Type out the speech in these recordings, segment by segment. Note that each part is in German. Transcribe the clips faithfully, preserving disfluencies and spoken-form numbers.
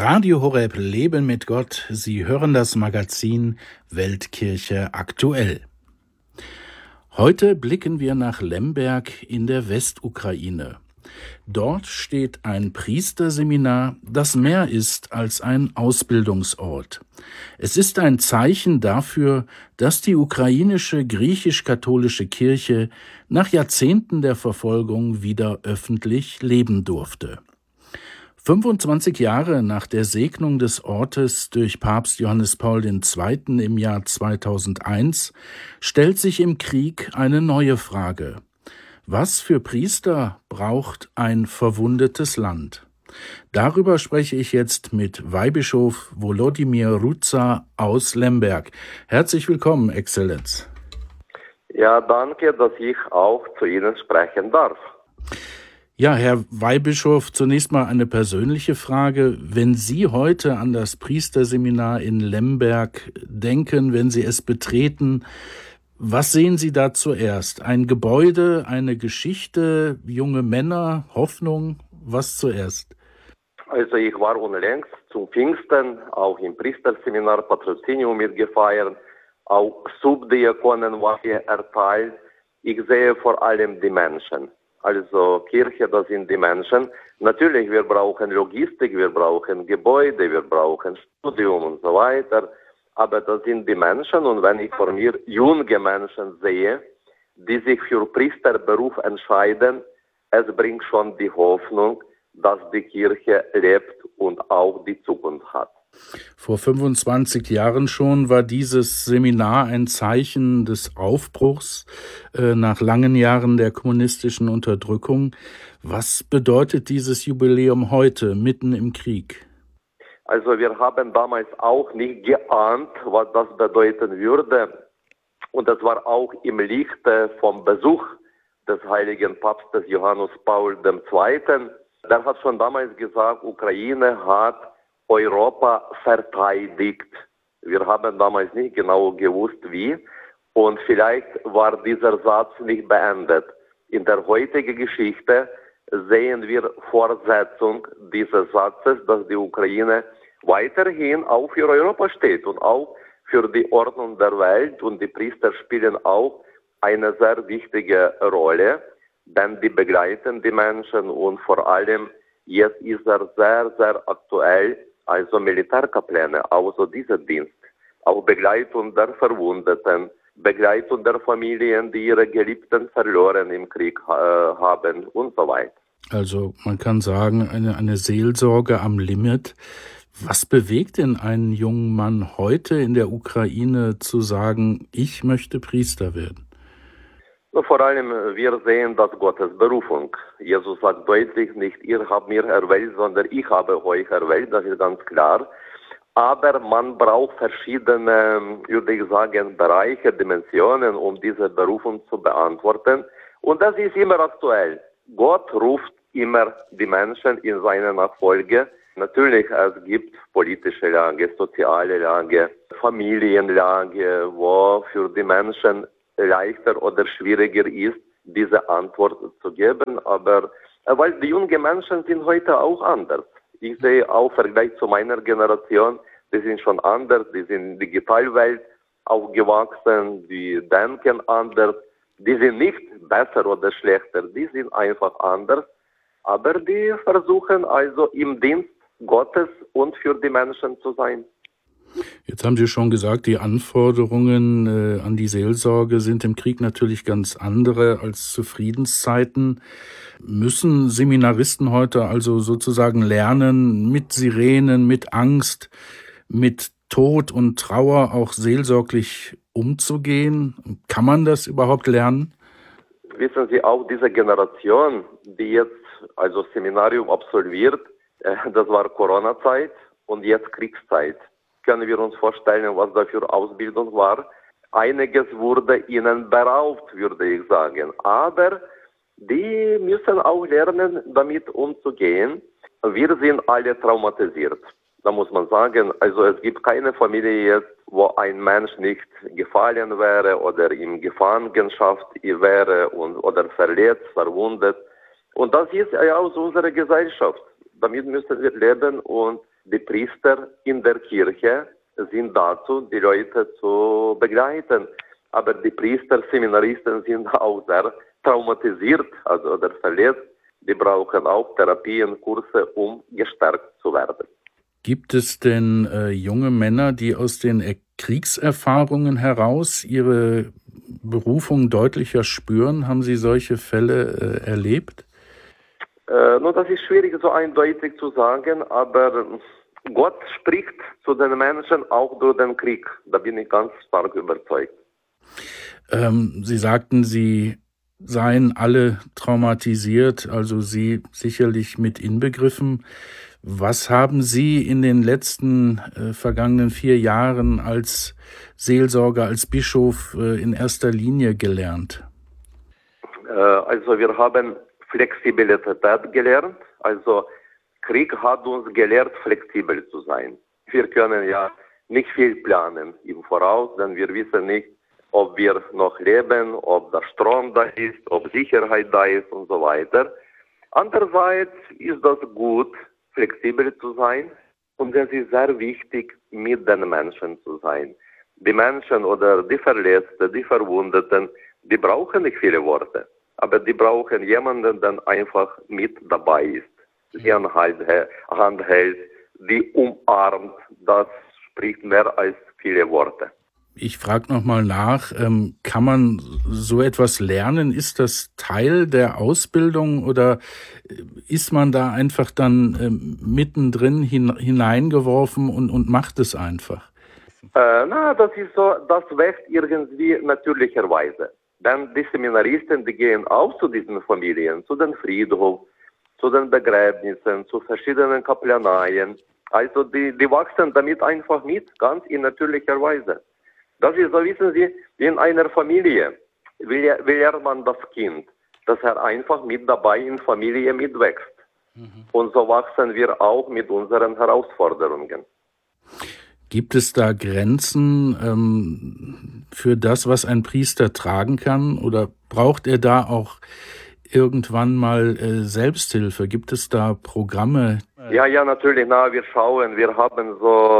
Radio Horeb Leben mit Gott. Sie hören das Magazin Weltkirche aktuell. Heute blicken wir nach Lemberg in der Westukraine. Dort steht ein Priesterseminar, das mehr ist als ein Ausbildungsort. Es ist ein Zeichen dafür, dass die ukrainische griechisch-katholische Kirche nach Jahrzehnten der Verfolgung wieder öffentlich leben durfte. fünfundzwanzig Jahre nach der Segnung des Ortes durch Papst Johannes Paul der Zweite. Im Jahr zweitausendeins stellt sich im Krieg eine neue Frage. Was für Priester braucht ein verwundetes Land? Darüber spreche ich jetzt mit Weihbischof Volodymyr Rudza aus Lemberg. Herzlich willkommen, Exzellenz. Ja, danke, dass ich auch zu Ihnen sprechen darf. Ja, Herr Weihbischof, zunächst mal eine persönliche Frage. Wenn Sie heute an das Priesterseminar in Lemberg denken, wenn Sie es betreten, was sehen Sie da zuerst? Ein Gebäude, eine Geschichte, junge Männer, Hoffnung? Was zuerst? Also ich war unlängst zum Pfingsten, auch im Priesterseminar Patrozinium mitgefeiert, auch Subdiakonenweihe erteilt. Ich sehe vor allem die Menschen. Also Kirche, das sind die Menschen. Natürlich, wir brauchen Logistik, wir brauchen Gebäude, wir brauchen Studium und so weiter. Aber das sind die Menschen. Und wenn ich vor mir junge Menschen sehe, die sich für Priesterberuf entscheiden, es bringt schon die Hoffnung, dass die Kirche lebt und auch die Zukunft hat. Vor fünfundzwanzig Jahren schon war dieses Seminar ein Zeichen des Aufbruchs äh, nach langen Jahren der kommunistischen Unterdrückung. Was bedeutet dieses Jubiläum heute, mitten im Krieg? Also wir haben damals auch nicht geahnt, was das bedeuten würde. Und das war auch im Lichte vom Besuch des heiligen Papstes Johannes Paul der Zweite. Der hat schon damals gesagt, Ukraine hat Europa verteidigt. Wir haben damals nicht genau gewusst, wie. Und vielleicht war dieser Satz nicht beendet. In der heutigen Geschichte sehen wir Fortsetzung dieses Satzes, dass die Ukraine weiterhin auch für Europa steht und auch für die Ordnung der Welt. Und die Priester spielen auch eine sehr wichtige Rolle, denn die begleiten die Menschen und vor allem jetzt ist er sehr, sehr aktuell. Also Militärkaplane, also dieser Dienst, auch Begleitung der Verwundeten, Begleitung der Familien, die ihre Geliebten verloren im Krieg äh, haben und so weiter. Also man kann sagen, eine, eine Seelsorge am Limit. Was bewegt denn einen jungen Mann heute in der Ukraine zu sagen, ich möchte Priester werden? Vor allem, wir sehen das Gottes Berufung. Jesus sagt deutlich, nicht ihr habt mir erwählt, sondern ich habe euch erwählt, das ist ganz klar. Aber man braucht verschiedene, würde ich sagen, Bereiche, Dimensionen, um diese Berufung zu beantworten. Und das ist immer aktuell. Gott ruft immer die Menschen in seine Nachfolge. Natürlich, es gibt politische Lage, soziale Lage, Familienlage, wo für die Menschen leichter oder schwieriger ist, diese Antwort zu geben. Aber weil die jungen Menschen sind heute auch anders. Ich sehe auch im Vergleich zu meiner Generation, die sind schon anders, die sind in der Digitalwelt aufgewachsen, die denken anders, die sind nicht besser oder schlechter, die sind einfach anders. Aber die versuchen also im Dienst Gottes und für die Menschen zu sein. Jetzt haben Sie schon gesagt, die Anforderungen äh, an die Seelsorge sind im Krieg natürlich ganz andere als zu Friedenszeiten. Müssen Seminaristen heute also sozusagen lernen, mit Sirenen, mit Angst, mit Tod und Trauer auch seelsorglich umzugehen? Kann man das überhaupt lernen? Wissen Sie, auch diese Generation, die jetzt also Seminarium absolviert, äh, das war Corona-Zeit und jetzt Kriegszeit. Können wir uns vorstellen, was da für Ausbildung war. Einiges wurde ihnen beraubt, würde ich sagen. Aber die müssen auch lernen, damit umzugehen. Wir sind alle traumatisiert. Da muss man sagen, also es gibt keine Familie jetzt, wo ein Mensch nicht gefallen wäre oder in Gefangenschaft wäre und, oder verletzt, verwundet. Und das ist ja aus unserer Gesellschaft. Damit müssen wir leben und die Priester in der Kirche sind dazu, die Leute zu begleiten. Aber die Priester, Seminaristen sind auch sehr traumatisiert, also oder verletzt. Die brauchen auch Therapien, Kurse, um gestärkt zu werden. Gibt es denn äh, junge Männer, die aus den er- Kriegserfahrungen heraus ihre Berufung deutlicher spüren? Haben Sie solche Fälle äh, erlebt? Äh, nur das ist schwierig so eindeutig zu sagen, aber Gott spricht zu den Menschen auch durch den Krieg. Da bin ich ganz stark überzeugt. Ähm, Sie sagten, Sie seien alle traumatisiert, also Sie sicherlich mit inbegriffen. Was haben Sie in den letzten äh, vergangenen vier Jahren als Seelsorger, als Bischof äh, in erster Linie gelernt? Äh, also wir haben Flexibilität gelernt. Also Krieg hat uns gelehrt, flexibel zu sein. Wir können ja nicht viel planen im Voraus, denn wir wissen nicht, ob wir noch leben, ob der Strom da ist, ob Sicherheit da ist und so weiter. Andererseits ist das gut, flexibel zu sein, und es ist sehr wichtig, mit den Menschen zu sein. Die Menschen oder die Verletzten, die Verwundeten, die brauchen nicht viele Worte, aber die brauchen jemanden, der einfach mit dabei ist, die an Hand hält, die umarmt. Das spricht mehr als viele Worte. Ich frage nochmal nach, ähm, kann man so etwas lernen? Ist das Teil der Ausbildung oder ist man da einfach dann ähm, mittendrin hin, hineingeworfen und, und macht es einfach? Äh, na, das ist so, das wächst irgendwie natürlicherweise. Denn die Seminaristen, die gehen auch zu diesen Familien, zu den Friedhof, zu den Begräbnissen, zu verschiedenen Kaplaneien. Also die, die wachsen damit einfach mit, ganz in natürlicher Weise. Das ist so, wissen Sie, in einer Familie, wie, wie lernt man das Kind, dass er einfach mit dabei in Familie mitwächst. Mhm. Und so wachsen wir auch mit unseren Herausforderungen. Gibt es da Grenzen ähm, für das, was ein Priester tragen kann? Oder braucht er da auch irgendwann mal äh, Selbsthilfe? Gibt es da Programme? Ja, ja, natürlich. Na, wir schauen, wir haben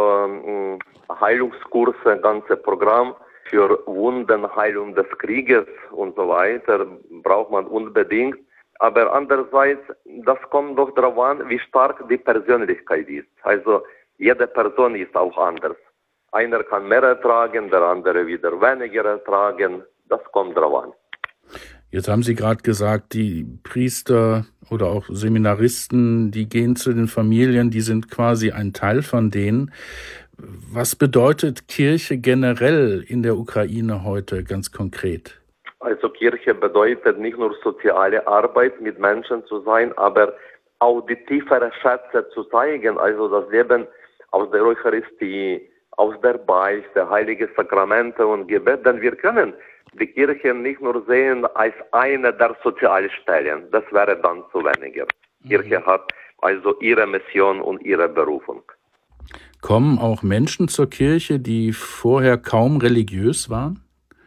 so äh, Heilungskurse, ein ganzes Programm für Wundenheilung des Krieges und so weiter. Braucht man unbedingt. Aber andererseits, das kommt doch darauf an, wie stark die Persönlichkeit ist. Also jede Person ist auch anders. Einer kann mehr ertragen, der andere wieder weniger ertragen. Das kommt darauf an. Jetzt haben Sie gerade gesagt, die Priester oder auch Seminaristen, die gehen zu den Familien, die sind quasi ein Teil von denen. Was bedeutet Kirche generell in der Ukraine heute ganz konkret? Also Kirche bedeutet nicht nur soziale Arbeit mit Menschen zu sein, aber auch die tieferen Schätze zu zeigen, also das Leben aus der Eucharistie, aus der Beichte, heilige Sakramente und Gebet, denn wir können die Kirche nicht nur sehen als eine der sozialen Stellen, das wäre dann zu weniger. Mhm. Kirche hat also ihre Mission und ihre Berufung. Kommen auch Menschen zur Kirche, die vorher kaum religiös waren?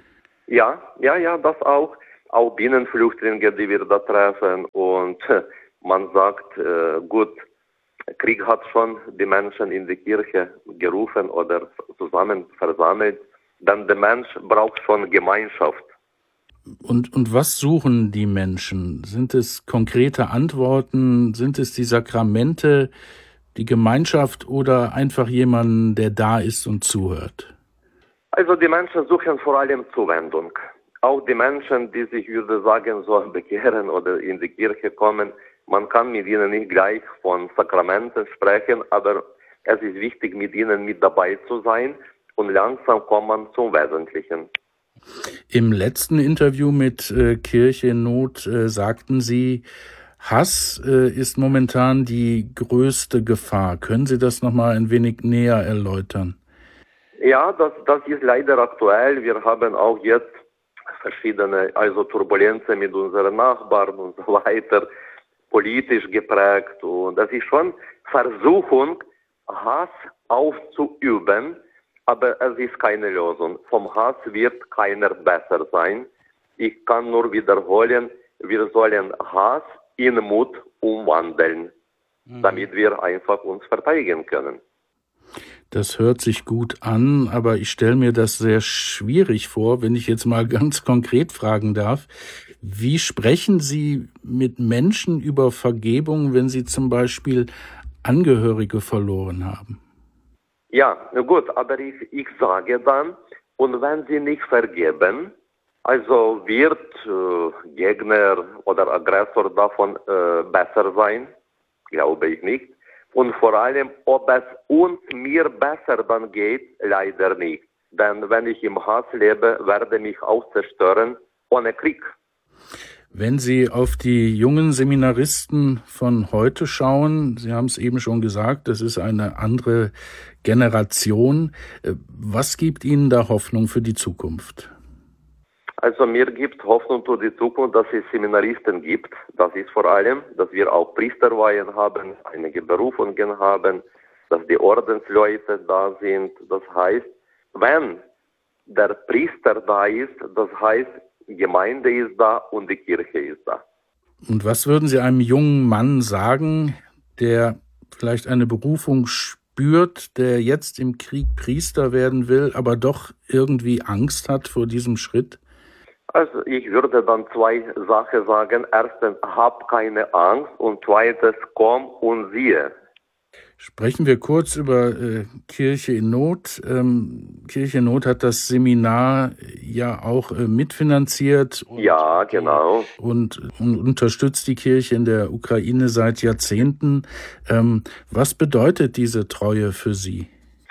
Ja, ja, ja, das auch. Auch Binnenflüchtlinge, die wir da treffen. Und man sagt, äh, gut, Krieg hat schon die Menschen in die Kirche gerufen oder zusammen versammelt. Denn der Mensch braucht schon Gemeinschaft. Und, und was suchen die Menschen? Sind es konkrete Antworten? Sind es die Sakramente, die Gemeinschaft oder einfach jemanden, der da ist und zuhört? Also die Menschen suchen vor allem Zuwendung. Auch die Menschen, die sich, würde sagen, so bekehren oder in die Kirche kommen, man kann mit ihnen nicht gleich von Sakramenten sprechen, aber es ist wichtig, mit ihnen mit dabei zu sein. Und langsam kommt man zum Wesentlichen. Im letzten Interview mit äh, Kirche in Not äh, sagten Sie, Hass äh, ist momentan die größte Gefahr. Können Sie das nochmal ein wenig näher erläutern? Ja, das, das ist leider aktuell. Wir haben auch jetzt verschiedene also Turbulenzen mit unseren Nachbarn und so weiter, politisch geprägt. Und das ist schon Versuchung, Hass aufzuüben. Aber es ist keine Lösung. Vom Hass wird keiner besser sein. Ich kann nur wiederholen, wir sollen Hass in Mut umwandeln. mhm. damit wir einfach uns verteidigen können. Das hört sich gut an, aber ich stelle mir das sehr schwierig vor, wenn ich jetzt mal ganz konkret fragen darf. Wie sprechen Sie mit Menschen über Vergebung, wenn sie zum Beispiel Angehörige verloren haben? Ja, gut, aber ich, ich sage dann, und wenn sie nicht vergeben, also wird äh, Gegner oder Aggressor davon äh, besser sein? Glaube ich nicht. Und vor allem, ob es uns, mir besser dann geht, leider nicht. Denn wenn ich im Hass lebe, werde mich auch zerstören ohne Krieg. Wenn Sie auf die jungen Seminaristen von heute schauen, Sie haben es eben schon gesagt, das ist eine andere Generation. Was gibt Ihnen da Hoffnung für die Zukunft? Also mir gibt Hoffnung für die Zukunft, dass es Seminaristen gibt. Das ist vor allem, dass wir auch Priesterweihen haben, einige Berufungen haben, dass die Ordensleute da sind. Das heißt, wenn der Priester da ist, das heißt, Gemeinde ist da und die Kirche ist da. Und was würden Sie einem jungen Mann sagen, der vielleicht eine Berufung spürt, der jetzt im Krieg Priester werden will, aber doch irgendwie Angst hat vor diesem Schritt? Also ich würde dann zwei Sachen sagen. Erstens, hab keine Angst und zweitens, komm und siehe. Sprechen wir kurz über äh, Kirche in Not. Ähm, Kirche in Not hat das Seminar ja auch äh, mitfinanziert. Und, ja, genau. Und, und unterstützt die Kirche in der Ukraine seit Jahrzehnten. Ähm, was bedeutet diese Treue für Sie?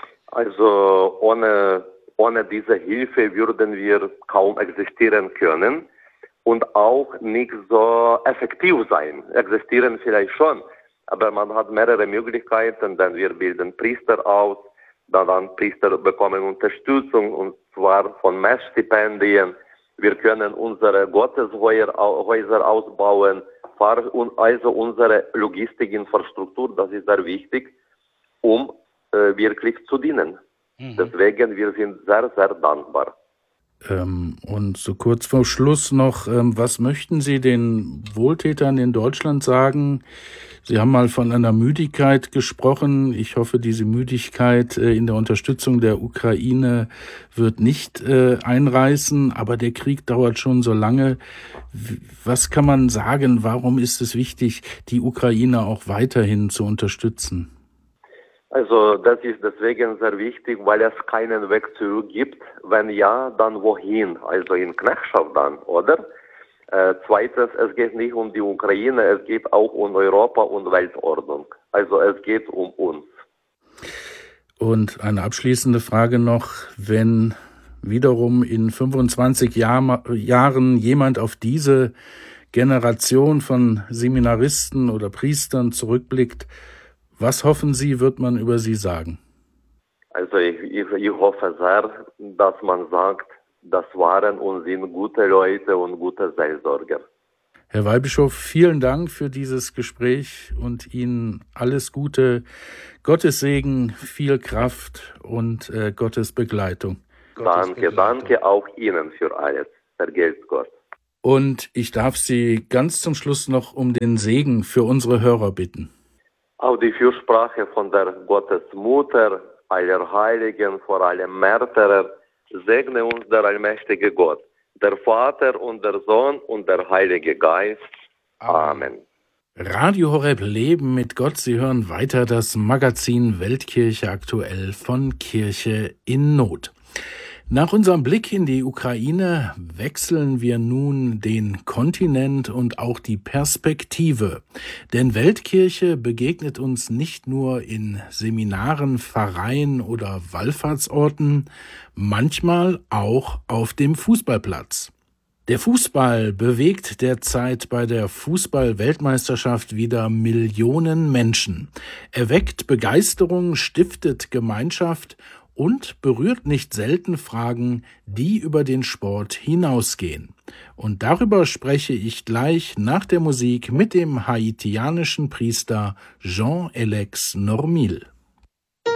Also ohne Ohne diese Hilfe würden wir kaum existieren können und auch nicht so effektiv sein. Existieren vielleicht schon, aber man hat mehrere Möglichkeiten, denn wir bilden Priester aus, dann Priester bekommen Unterstützung und zwar von Messstipendien. Wir können unsere Gotteshäuser ausbauen, also unsere Logistikinfrastruktur, das ist sehr wichtig, um äh, wirklich zu dienen. Deswegen, wir sind sehr, sehr dankbar. Ähm, und so kurz vor Schluss noch, ähm, was möchten Sie den Wohltätern in Deutschland sagen? Sie haben mal von einer Müdigkeit gesprochen. Ich hoffe, diese Müdigkeit äh, in der Unterstützung der Ukraine wird nicht äh, einreißen, aber der Krieg dauert schon so lange. Was kann man sagen? Warum ist es wichtig, die Ukraine auch weiterhin zu unterstützen? Also das ist deswegen sehr wichtig, weil es keinen Weg zurück gibt. Wenn ja, dann wohin? Also in Knechtschaft dann, oder? Äh, zweitens, es geht nicht um die Ukraine, es geht auch um Europa und Weltordnung. Also es geht um uns. Und eine abschließende Frage noch, wenn wiederum in fünfundzwanzig Jahr, Jahren jemand auf diese Generation von Seminaristen oder Priestern zurückblickt, was hoffen Sie, wird man über Sie sagen? Also ich, ich, ich hoffe sehr, dass man sagt, das waren und sind gute Leute und gute Seelsorger. Herr Weihbischof, vielen Dank für dieses Gespräch und Ihnen alles Gute, Gottes Segen, viel Kraft und äh, Gottes Begleitung. Gottes danke, Begleitung. Danke auch Ihnen für alles. Vergelt's Gott. Und ich darf Sie ganz zum Schluss noch um den Segen für unsere Hörer bitten. Auch die Fürsprache von der Gottesmutter, aller Heiligen, vor allem Märtyrer, segne uns der allmächtige Gott, der Vater und der Sohn und der Heilige Geist. Amen. Radio Horeb Leben mit Gott. Sie hören weiter das Magazin Weltkirche aktuell von Kirche in Not. Nach unserem Blick in die Ukraine wechseln wir nun den Kontinent und auch die Perspektive. Denn Weltkirche begegnet uns nicht nur in Seminaren, Pfarreien oder Wallfahrtsorten, manchmal auch auf dem Fußballplatz. Der Fußball bewegt derzeit bei der Fußball-Weltmeisterschaft wieder Millionen Menschen. Er weckt Begeisterung, stiftet Gemeinschaft und berührt nicht selten Fragen, die über den Sport hinausgehen. Und darüber spreche ich gleich nach der Musik mit dem haitianischen Priester Jean-Alex Normil.